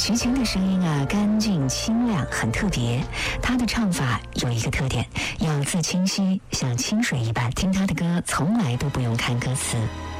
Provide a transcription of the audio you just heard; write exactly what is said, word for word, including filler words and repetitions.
齐秦的声音啊，干净清亮，很特别。他的唱法有一个特点，咬字清晰，像清水一般。听他的歌，从来都不用看歌词。